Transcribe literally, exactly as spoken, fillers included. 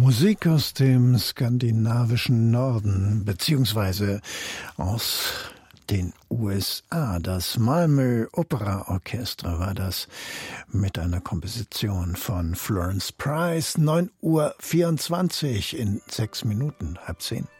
Musik aus dem skandinavischen Norden, beziehungsweise aus den U S A. Das Malmö Opera Orchestra war das mit einer Komposition von Florence Price. neun Uhr vierundzwanzig in sechs Minuten, halb zehn.